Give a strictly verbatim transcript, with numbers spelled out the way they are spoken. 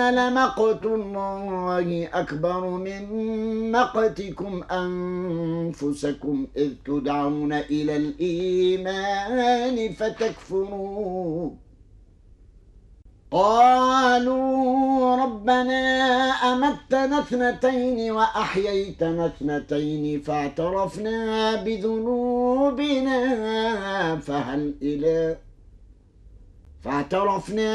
لمقت الله أكبر من مقتكم أنفسكم إذ تدعون إلى الإيمان فتكفرون قالوا ربنا أمتنا اثنتين وأحييتنا اثنتين فاعترفنا بذنوبنا فهل إلى فاعترفنا